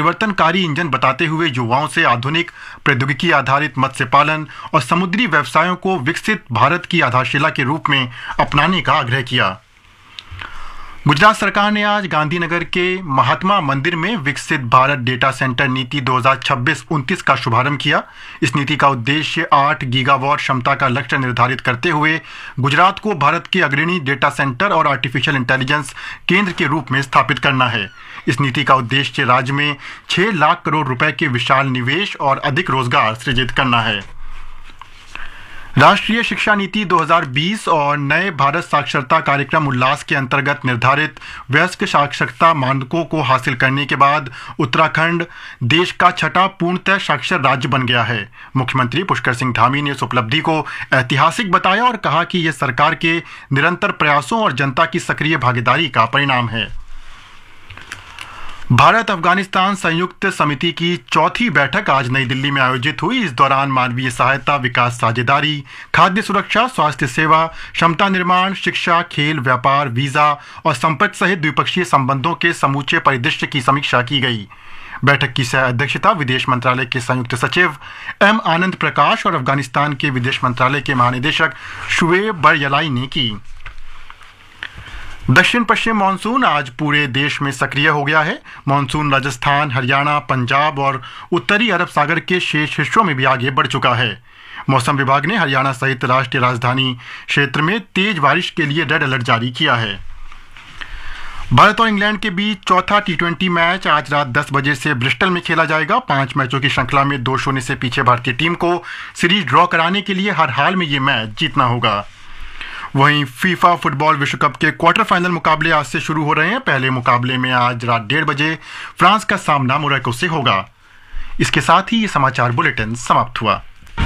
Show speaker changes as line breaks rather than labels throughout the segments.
परिवर्तनकारी इंजन बताते हुए युवाओं से आधुनिक प्रौद्योगिकी आधारित मत्स्य पालन और समुद्री व्यवसायों को विकसित भारत की आधारशिला के रूप में अपनाने का आग्रह किया। गुजरात सरकार ने आज गांधीनगर के महात्मा मंदिर में विकसित भारत डेटा सेंटर नीति 2026-29 का शुभारंभ किया। इस नीति का उद्देश्य 8 गीगावाट क्षमता का लक्ष्य निर्धारित करते हुए गुजरात को भारत के अग्रणी डेटा सेंटर और आर्टिफिशियल इंटेलिजेंस केंद्र के रूप में स्थापित करना है। इस नीति का उद्देश्य राज्य में 6 लाख करोड़ रुपए के विशाल निवेश और अधिक रोजगार सृजित करना है। राष्ट्रीय शिक्षा नीति 2020 और नए भारत साक्षरता कार्यक्रम उल्लास के अंतर्गत निर्धारित वयस्क साक्षरता मानकों को हासिल करने के बाद उत्तराखंड देश का छठा पूर्णतः साक्षर राज्य बन गया है। मुख्यमंत्री पुष्कर सिंह धामी ने इस उपलब्धि को ऐतिहासिक बताया और कहा कि यह सरकार के निरंतर प्रयासों और जनता की सक्रिय भागीदारी का परिणाम है। भारत अफगानिस्तान संयुक्त समिति की चौथी बैठक आज नई दिल्ली में आयोजित हुई। इस दौरान मानवीय सहायता, विकास साझेदारी, खाद्य सुरक्षा, स्वास्थ्य सेवा, क्षमता निर्माण, शिक्षा, खेल, व्यापार, वीजा और संपर्क सहित द्विपक्षीय संबंधों के समूचे परिदृश्य की समीक्षा की गई। बैठक की सह अध्यक्षता विदेश मंत्रालय के संयुक्त सचिव एम आनंद प्रकाश और अफगानिस्तान के विदेश मंत्रालय के महानिदेशक शुएब बरयलाई ने की। दक्षिण पश्चिम मानसून आज पूरे देश में सक्रिय हो गया है। मानसून राजस्थान, हरियाणा, पंजाब और उत्तरी अरब सागर के शेष हिस्सों में भी आगे बढ़ चुका है। मौसम विभाग ने हरियाणा सहित राष्ट्रीय राजधानी क्षेत्र में तेज बारिश के लिए रेड अलर्ट जारी किया है। भारत और इंग्लैंड के बीच चौथा T20 मैच आज रात 10 बजे से ब्रिस्टल में खेला जाएगा। 5 मैचों की श्रृंखला में 2-0 से पीछे भारतीय टीम को सीरीज ड्रॉ कराने के लिए हर हाल में ये मैच जीतना होगा। वहीं फीफा फुटबॉल विश्व कप के क्वार्टर फाइनल मुकाबले आज से शुरू हो रहे हैं। पहले मुकाबले में आज रात 1:30 बजे फ्रांस का सामना मोरक्को से होगा। इसके साथ ही ये समाचार बुलेटिन समाप्त हुआ।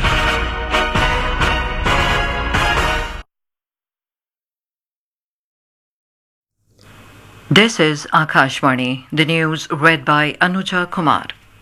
This is Akashvani, the news read by Anuja Kumar.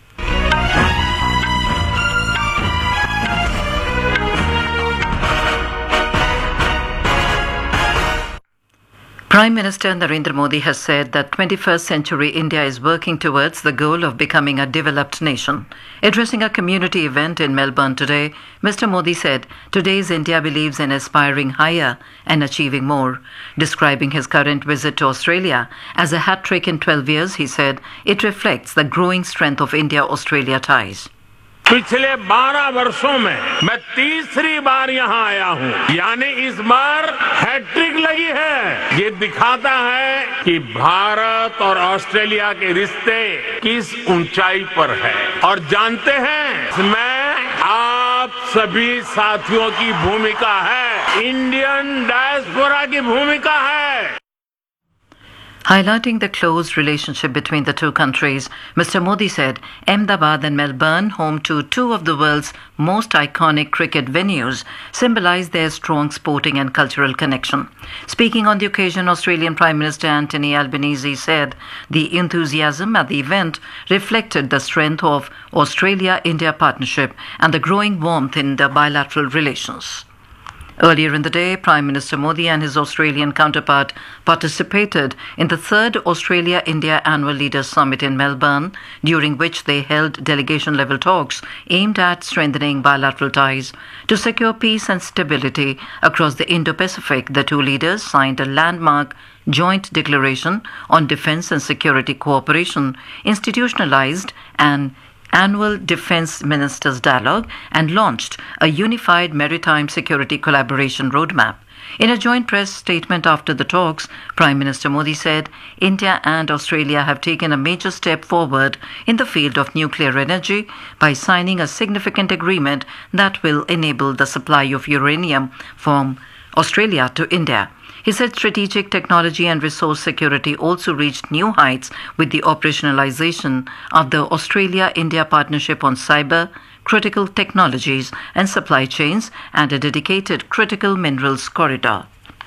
Prime Minister Narendra Modi has said that 21st century India is working towards the goal of becoming a developed nation. Addressing a community event in Melbourne today, Mr. Modi said, "Today's India believes in aspiring higher and achieving more." Describing his current visit to Australia as a hat-trick in 12 years, he said, "It reflects the growing strength of India-Australia ties."
पिछले 12 वर्षों में मैं तीसरी बार यहाँ आया हूँ, यानी इस बार हैट्रिक लगी है। ये दिखाता है कि भारत और ऑस्ट्रेलिया के रिश्ते किस ऊंचाई पर है। और जानते हैं, इसमें आप सभी साथियों की भूमिका है, इंडियन डायस्पोरा की भूमिका है।
Highlighting the close relationship between the two countries, Mr. Modi said Ahmedabad and Melbourne, home to two of the world's most iconic cricket venues, symbolize their strong sporting and cultural connection. Speaking on the occasion, Australian Prime Minister Anthony Albanese said the enthusiasm at the event reflected the strength of Australia-India partnership and the growing warmth in the bilateral relations. Earlier in the day, Prime Minister Modi and his Australian counterpart participated in the third Australia-India Annual Leaders Summit in Melbourne, during which they held delegation-level talks aimed at strengthening bilateral ties. To secure peace and stability across the Indo-Pacific, the two leaders signed a landmark joint declaration on defence and security cooperation, institutionalized an annual Defence Ministers Dialogue, and launched a unified maritime security collaboration roadmap. In a joint press statement after the talks, Prime Minister Modi said India and Australia have taken a major step forward in the field of nuclear energy by signing a significant agreement that will enable the supply of uranium from Australia to India. He said strategic technology and resource security also reached new heights with the operationalization of the Australia-India partnership on cyber, critical technologies and supply chains, and a dedicated critical minerals corridor.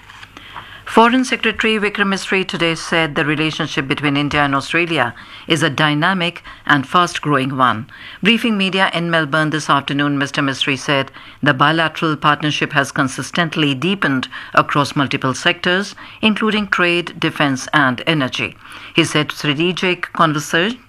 Foreign Secretary Vikram Misri today said the relationship between India and Australia is a dynamic and fast-growing one. Briefing media in Melbourne this afternoon, Mr. Misri said the bilateral partnership has consistently deepened across multiple sectors, including trade, defence and energy. He said strategic conversations